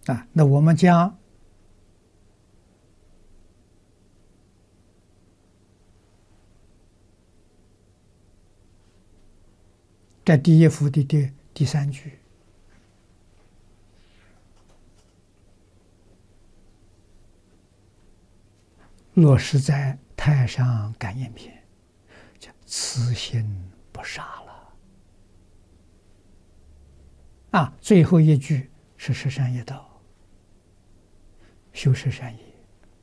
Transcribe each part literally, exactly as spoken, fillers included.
啊，那我们将这第一幅的第第三句落实在《太上感应篇》，叫慈心不杀了。啊，最后一句是十善业道，修十善业。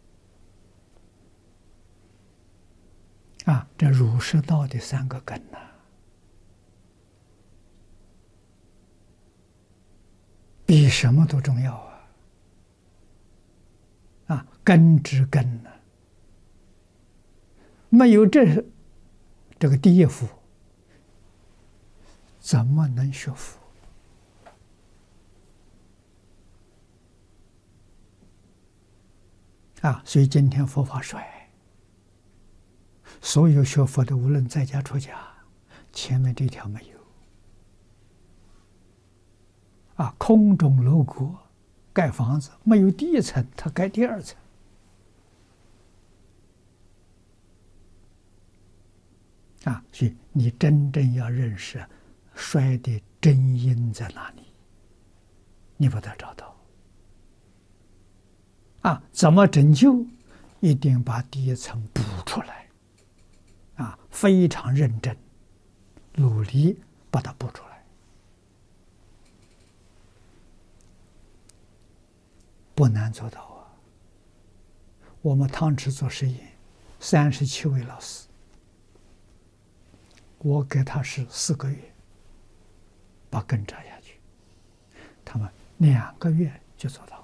啊，这儒释道的三个根呐、啊，比什么都重要啊！啊，根之根呢、啊，没有这这个第一幅，怎么能学佛？啊，所以今天佛法衰，所有学佛的，无论在家出家，前面这条没有。啊，空中楼阁，盖房子没有第一层，他盖第二层。啊，所以你真正要认识衰的真因在哪里，你把它找到。啊，怎么拯救？一定把第一层补出来。啊，非常认真，努力把它补出来。不难做到啊！我们汤池做实验，三十七位老师，我给他是四个月，把根扎下去，他们两个月就做到了，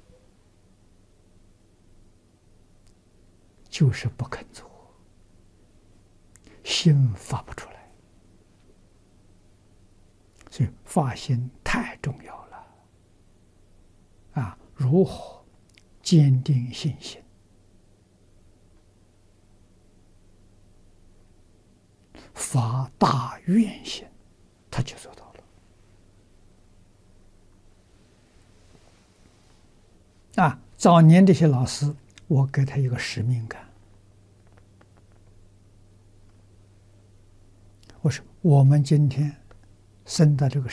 就是不肯做，心发不出来，所以发心太重要了啊！如何坚定信心？发大愿心，他就做到了。啊，早年这些老师，我给他一个使命感。我说，我们今天生到这个